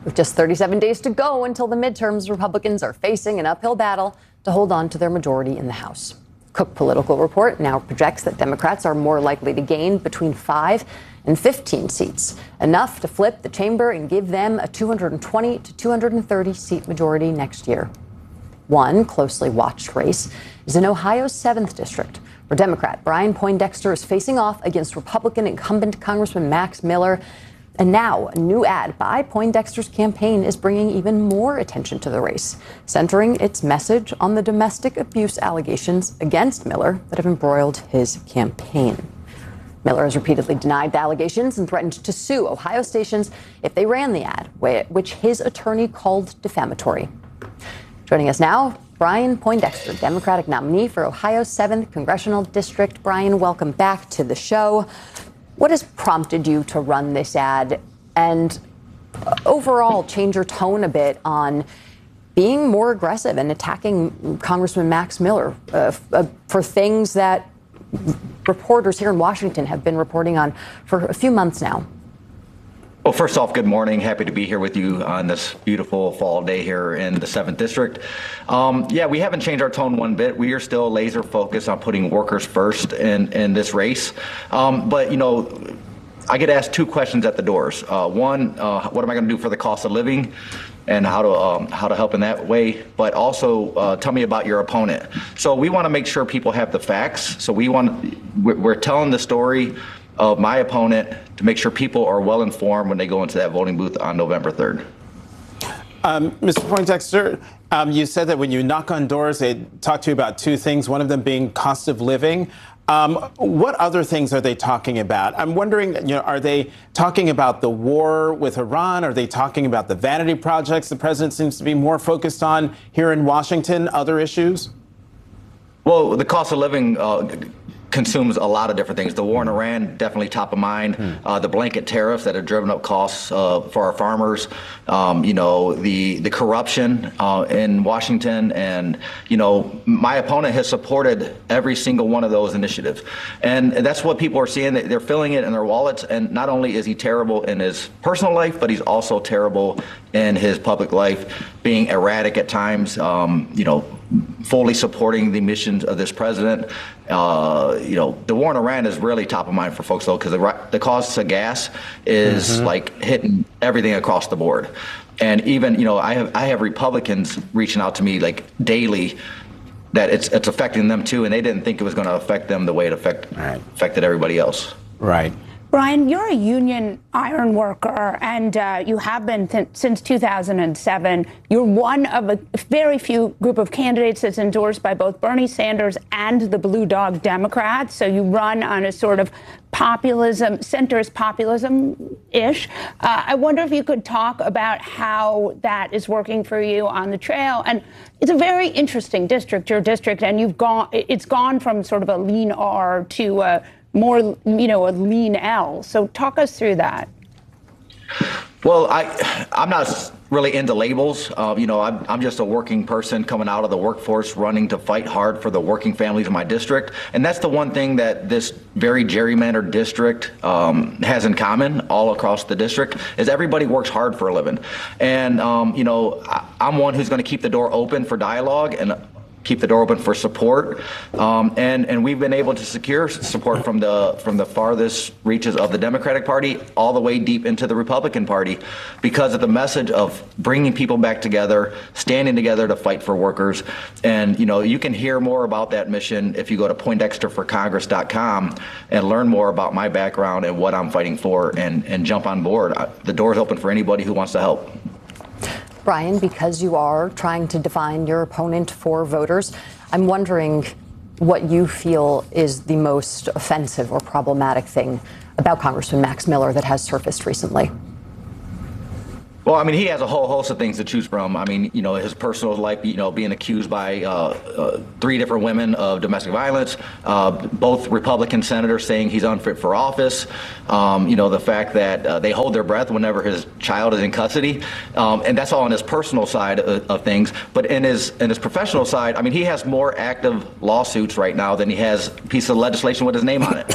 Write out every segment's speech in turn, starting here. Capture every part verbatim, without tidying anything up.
With just thirty-seven days to go until the midterms, Republicans are facing an uphill battle to hold on to their majority in the House. Cook Political Report now projects that Democrats are more likely to gain between five and fifteen seats, enough to flip the chamber and give them a two hundred twenty to two hundred thirty seat majority next year. One closely watched race is in Ohio's seventh District, where Democrat Brian Poindexter is facing off against Republican incumbent Congressman Max Miller. And now a new ad by Poindexter's campaign is bringing even more attention to the race, centering its message on the domestic abuse allegations against Miller that have embroiled his campaign. Miller has repeatedly denied the allegations and threatened to sue Ohio stations if they ran the ad, which his attorney called defamatory. Joining us now, Brian Poindexter, Democratic nominee for Ohio's seventh Congressional District. Brian, welcome back to the show. What has prompted you to run this ad and overall change your tone a bit on being more aggressive and attacking Congressman Max Miller uh, uh, for things that reporters here in Washington have been reporting on for a few months now? Well, first off, good morning. Happy to be here with you on this beautiful fall day here in the seventh District. Um, yeah, we haven't changed our tone one bit. We are still laser focused on putting workers first in, in this race. Um, but, you know, I get asked two questions at the doors. Uh, one, uh, what am I going to do for the cost of living and how to um, how to help in that way? But also, uh, tell me about your opponent. So we want to make sure people have the facts. So we want we're, we're telling the story of my opponent to make sure people are well informed when they go into that voting booth on November third. Um, Mister Poindexter, um, you said that when you knock on doors, they talk to you about two things, one of them being cost of living. Um, what other things are they talking about? I'm wondering, you know, are they talking about the war with Iran? Are they talking about the vanity projects the president seems to be more focused on here in Washington, other issues? Well, the cost of living uh, consumes a lot of different things. The war in Iran, definitely top of mind. Hmm. Uh, the blanket tariffs that have driven up costs uh, for our farmers. Um, you know, the the corruption uh, in Washington, and you know, my opponent has supported every single one of those initiatives, and that's what people are seeing. They're feeling it in their wallets. And not only is he terrible in his personal life, but he's also terrible in his public life, being erratic at times. Um, you know. Fully supporting the missions of this president. Uh, you know, the war in Iran is really top of mind for folks, though, because the, the cost of gas is mm-hmm. like hitting everything across the board. And even, you know, I have I have Republicans reaching out to me like daily that it's it's affecting them too, and they didn't think it was going to affect them the way it affect, right. affected everybody else. Right. Brian, you're a union iron worker, and uh, you have been th- since two thousand seven. You're one of a very few group of candidates that's endorsed by both Bernie Sanders and the Blue Dog Democrats. So you run on a sort of populism, centrist populism-ish. Uh, I wonder if you could talk about how that is working for you on the trail. And it's a very interesting district, your district, and you've gone. It's gone from sort of a lean R to a more, you know, a lean L. So talk us through that. Well, I, I'm not really into labels. Uh, you know, I'm, I'm just a working person coming out of the workforce, running to fight hard for the working families in my district. And that's the one thing that this very gerrymandered district um, has in common all across the district, is everybody works hard for a living. And, um, you know, I, I'm one who's going to keep the door open for dialogue and keep the door open for support, um, and and we've been able to secure support from the from the farthest reaches of the Democratic Party all the way deep into the Republican Party, because of the message of bringing people back together, standing together to fight for workers. And you know, you can hear more about that mission if you go to Poindexter for Congress dot com and learn more about my background and what I'm fighting for, and and jump on board. The door's open for anybody who wants to help. Brian, because you are trying to define your opponent for voters, I'm wondering what you feel is the most offensive or problematic thing about Congressman Max Miller that has surfaced recently. Well, I mean, he has a whole host of things to choose from. I mean, you know, his personal life, you know, being accused by uh, uh, three different women of domestic violence, uh, both Republican senators saying he's unfit for office. Um, you know, the fact that uh, they hold their breath whenever his child is in custody. Um, and that's all on his personal side of, of things. But in his in his professional side, I mean, he has more active lawsuits right now than he has a piece of legislation with his name on it.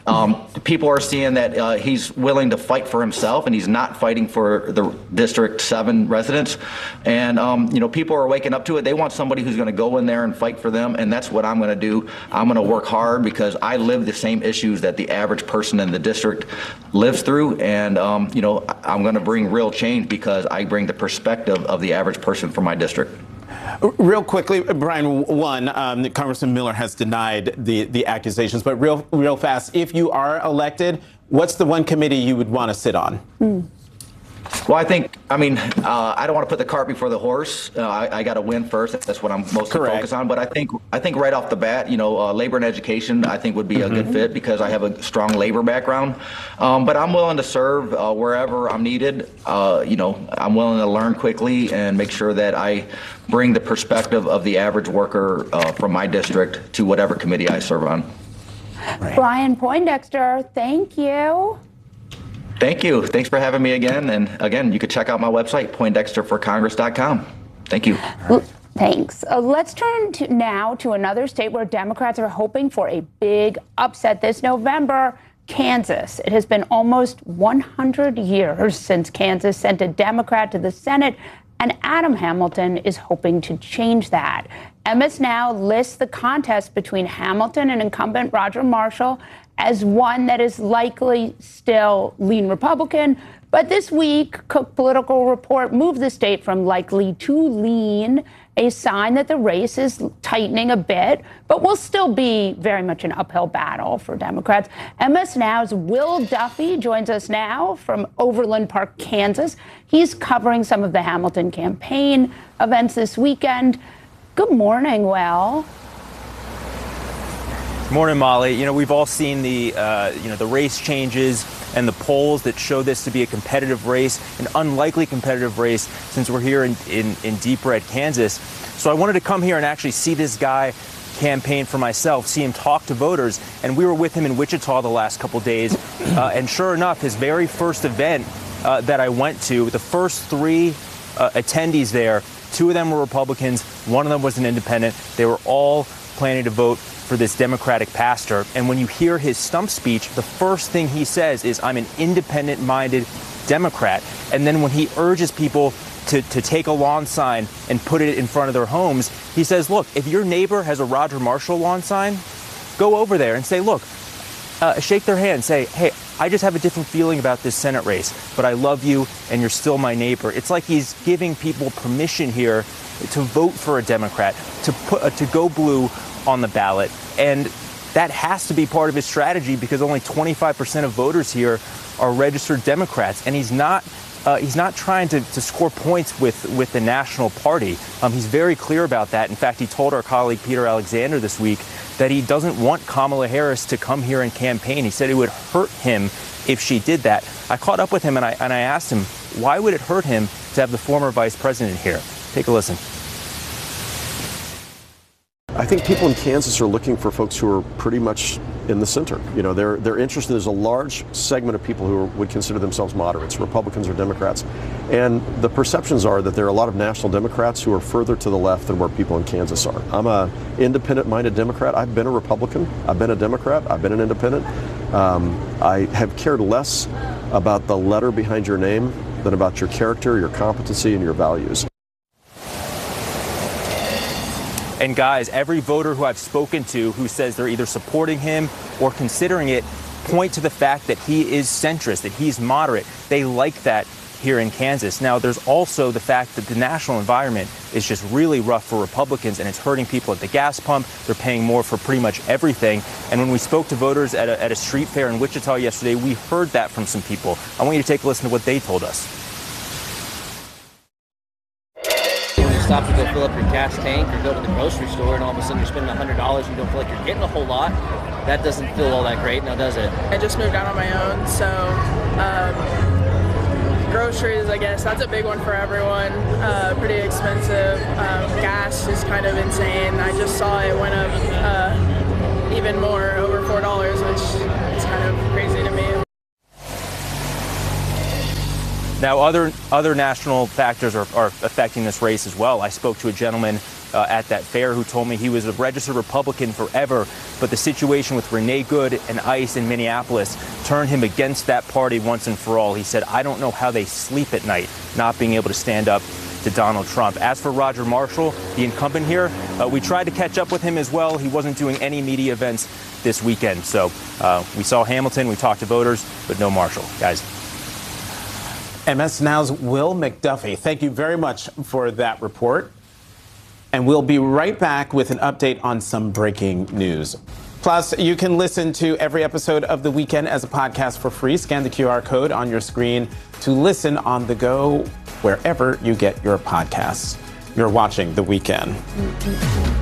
Um, people are seeing that uh, he's willing to fight for himself, and he's not fighting for the District seven residents. And, um, you know, people are waking up to it. They want somebody who's going to go in there and fight for them, and that's what I'm going to do. I'm going to work hard because I live the same issues that the average person in the district lives through. And, um, you know, I'm going to bring real change because I bring the perspective of the average person from my district. Real quickly, Brian, one, um, Congressman Miller has denied the, the accusations, but real, real fast, if you are elected, what's the one committee you would want to sit on? Mm. Well, I think, I mean, uh, I don't want to put the cart before the horse. Uh, I, I got to win first. That's what I'm mostly Correct. focused on. But I think, I think right off the bat, you know, uh, labor and education, I think would be mm-hmm. a good fit because I have a strong labor background. Um, but I'm willing to serve uh, wherever I'm needed. Uh, you know, I'm willing to learn quickly and make sure that I bring the perspective of the average worker uh, from my district to whatever committee I serve on. Right. Brian Poindexter, thank you. Thank you. Thanks for having me again. And again, you can check out my website, poindexter for congress dot com. Thank you. Well, thanks. Uh, let's turn to now to another state where Democrats are hoping for a big upset this November, Kansas. It has been almost one hundred years since Kansas sent a Democrat to the Senate, and Adam Hamilton is hoping to change that. M S Now lists the contest between Hamilton and incumbent Roger Marshall as one that is likely still lean Republican. But this week, Cook Political Report moved the state from likely to lean, a sign that the race is tightening a bit, but will still be very much an uphill battle for Democrats. M S Now's Will Duffy joins us now from Overland Park, Kansas. He's covering some of the Hamilton campaign events this weekend. Good morning, Will. Morning, Molly. You know, we've all seen the, uh, you know, the race changes and the polls that show this to be a competitive race, an unlikely competitive race since we're here in, in, in deep red Kansas. So I wanted to come here and actually see this guy campaign for myself, see him talk to voters. And we were with him in Wichita the last couple days. Uh, and sure enough, his very first event uh, that I went to, the first three uh, attendees there, two of them were Republicans, one of them was an independent. They were all planning to vote for this Democratic pastor. And when you hear his stump speech, the first thing he says is, I'm an independent-minded Democrat. And then when he urges people to, to take a lawn sign and put it in front of their homes, he says, look, if your neighbor has a Roger Marshall lawn sign, go over there and say, look, uh, shake their hand, say, hey, I just have a different feeling about this Senate race, but I love you and you're still my neighbor. It's like he's giving people permission here to vote for a Democrat, to put uh, to go blue on the ballot. And that has to be part of his strategy because only twenty-five percent of voters here are registered Democrats. And he's not uh, he's not trying to, to score points with, with the national party. Um, he's very clear about that. In fact, he told our colleague Peter Alexander this week that he doesn't want Kamala Harris to come here and campaign. He said it would hurt him if she did that. I caught up with him and I, and I asked him, why would it hurt him to have the former vice president here? Take a listen. I think people in Kansas are looking for folks who are pretty much in the center. You know, they're they're interested. There's a large segment of people who are, would consider themselves moderates, Republicans or Democrats. And the perceptions are that there are a lot of national Democrats who are further to the left than where people in Kansas are. I'm a independent-minded Democrat. I've been a Republican. I've been a Democrat. I've been an independent. Um, I have cared less about the letter behind your name than about your character, your competency, and your values. And guys, every voter who I've spoken to who says they're either supporting him or considering it point to the fact that he is centrist, that he's moderate. They like that here in Kansas. Now, there's also the fact that the national environment is just really rough for Republicans, and it's hurting people at the gas pump. They're paying more for pretty much everything. And when we spoke to voters at a, at a street fair in Wichita yesterday, we heard that from some people. I want you to take a listen to what they told us. Stop to go fill up your gas tank or go to the grocery store and all of a sudden you're spending one hundred dollars and you don't feel like you're getting a whole lot, that doesn't feel all that great, now does it? I just moved out on my own, so um, groceries, I guess, that's a big one for everyone. Uh, pretty expensive. Um, gas is kind of insane. I just saw it went up uh, even more, over four dollars, which is kind of crazy to me. Now, other other national factors are, are affecting this race as well. I spoke to a gentleman uh, at that fair who told me he was a registered Republican forever, but the situation with Renee Good and ICE in Minneapolis turned him against that party once and for all. He said, I don't know how they sleep at night not being able to stand up to Donald Trump. As for Roger Marshall, the incumbent here, uh, we tried to catch up with him as well. He wasn't doing any media events this weekend. So uh, we saw Hamilton, we talked to voters, but no Marshall. Guys. M S Now's Will McDuffie, thank you very much for that report. And we'll be right back with an update on some breaking news. Plus, you can listen to every episode of The Weekend as a podcast for free. Scan the Q R code on your screen to listen on the go wherever you get your podcasts. You're watching The Weekend.